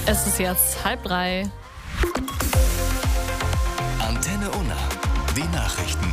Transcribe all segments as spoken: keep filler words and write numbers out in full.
Es ist jetzt halb drei. Antenne Unna, die Nachrichten.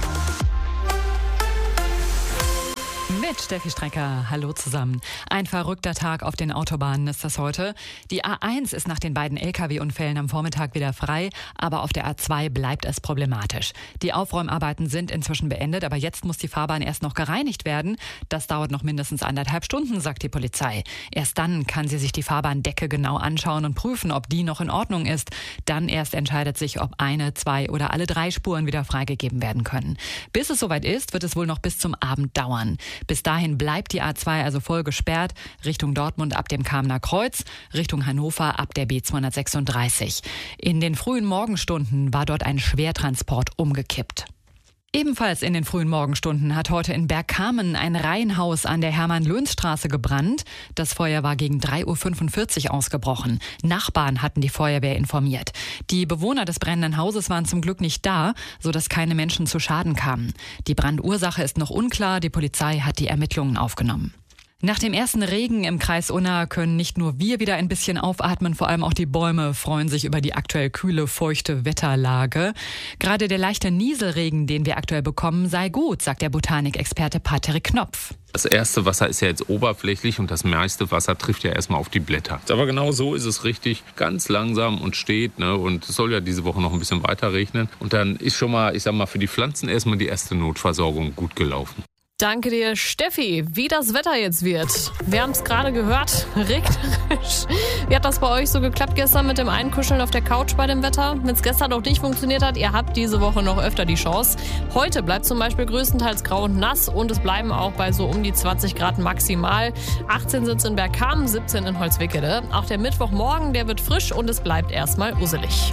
Mit Steffi Strecker. Hallo zusammen. Ein verrückter Tag auf den Autobahnen ist das heute. Die A eins ist nach den beiden L K W-Unfällen am Vormittag wieder frei, aber auf der A zwei bleibt es problematisch. Die Aufräumarbeiten sind inzwischen beendet, aber jetzt muss die Fahrbahn erst noch gereinigt werden. Das dauert noch mindestens anderthalb Stunden, sagt die Polizei. Erst dann kann sie sich die Fahrbahndecke genau anschauen und prüfen, ob die noch in Ordnung ist. Dann erst entscheidet sich, ob eine, zwei oder alle drei Spuren wieder freigegeben werden können. Bis es soweit ist, wird es wohl noch bis zum Abend dauern. Bis dahin bleibt die A zwei also voll gesperrt, Richtung Dortmund ab dem Kamener Kreuz, Richtung Hannover ab der B zweihundertsechsunddreißig. In den frühen Morgenstunden war dort ein Schwertransport umgekippt. Ebenfalls in den frühen Morgenstunden hat heute in Bergkamen ein Reihenhaus an der Hermann-Löns-Straße gebrannt. Das Feuer war gegen drei Uhr fünfundvierzig ausgebrochen. Nachbarn hatten die Feuerwehr informiert. Die Bewohner des brennenden Hauses waren zum Glück nicht da, sodass keine Menschen zu Schaden kamen. Die Brandursache ist noch unklar. Die Polizei hat die Ermittlungen aufgenommen. Nach dem ersten Regen im Kreis Unna können nicht nur wir wieder ein bisschen aufatmen, vor allem auch die Bäume freuen sich über die aktuell kühle, feuchte Wetterlage. Gerade der leichte Nieselregen, den wir aktuell bekommen, sei gut, sagt der Botanikexperte Patrick Knopf. Das erste Wasser ist ja jetzt oberflächlich und das meiste Wasser trifft ja erstmal auf die Blätter. Aber genau so ist es richtig, ganz langsam und steht, ne? Und es soll ja diese Woche noch ein bisschen weiter regnen. Und dann ist schon mal, ich sag mal, für die Pflanzen erstmal die erste Notversorgung gut gelaufen. Danke dir, Steffi. Wie das Wetter jetzt wird. Wir haben es gerade gehört, regnerisch. Wie hat das bei euch so geklappt gestern mit dem Einkuscheln auf der Couch bei dem Wetter? Wenn es gestern noch nicht funktioniert hat, ihr habt diese Woche noch öfter die Chance. Heute bleibt zum Beispiel größtenteils grau und nass und es bleiben auch bei so um die zwanzig Grad maximal. achtzehn sind es in Bergkamen, siebzehn in Holzwickede. Auch der Mittwochmorgen, der wird frisch und es bleibt erstmal usselig.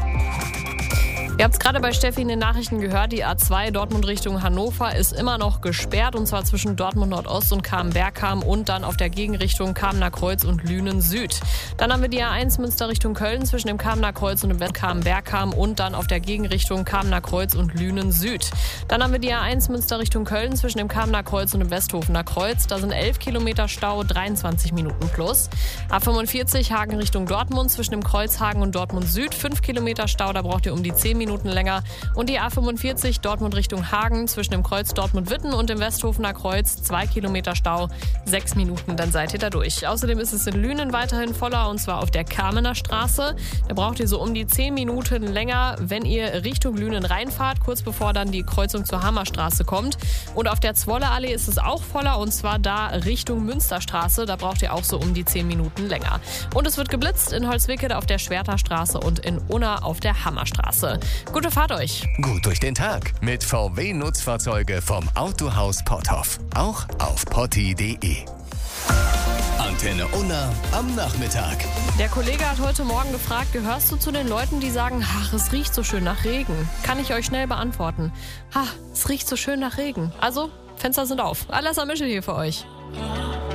Ihr habt es gerade bei Steffi in den Nachrichten gehört, die A zwei Dortmund Richtung Hannover ist immer noch gesperrt und zwar zwischen Dortmund Nordost und Kamen-Bergkamen und dann auf der Gegenrichtung Kamener Kreuz und Lünen Süd. Dann haben wir die A eins Münster Richtung Köln zwischen dem Kamener Kreuz und dem Kamen-Bergkamen und dann auf der Gegenrichtung Kamener Kreuz und Lünen Süd. Dann haben wir die A eins Münster Richtung Köln zwischen dem Kamener Kreuz und dem Westhofener Kreuz. Da sind elf Kilometer Stau, dreiundzwanzig Minuten plus. A fünfundvierzig Hagen Richtung Dortmund zwischen dem Kreuz Hagen und Dortmund Süd, fünf Kilometer Stau, da braucht ihr um die zehn Minuten länger. Und die A fünfundvierzig Dortmund Richtung Hagen zwischen dem Kreuz Dortmund-Witten und dem Westhofener Kreuz, zwei Kilometer Stau, sechs Minuten, dann seid ihr da durch. Außerdem ist es in Lünen weiterhin voller und zwar auf der Kamener Straße. Da braucht ihr so um die zehn Minuten länger, wenn ihr Richtung Lünen reinfahrt, kurz bevor dann die Kreuzung zur Hammerstraße kommt. Und auf der Zwolleallee ist es auch voller und zwar da Richtung Münsterstraße. Da braucht ihr auch so um die zehn Minuten länger. Und es wird geblitzt in Holzwickede auf der Schwerterstraße und in Unna auf der Hammerstraße. Gute Fahrt euch. Gut durch den Tag mit V W-Nutzfahrzeuge vom Autohaus Potthoff. Auch auf potti punkt de. Antenne Unna am Nachmittag. Der Kollege hat heute Morgen gefragt, gehörst du zu den Leuten, die sagen, ach, es riecht so schön nach Regen? Kann ich euch schnell beantworten. Ha, es riecht so schön nach Regen. Also, Fenster sind auf. Alles am Mischel hier für euch.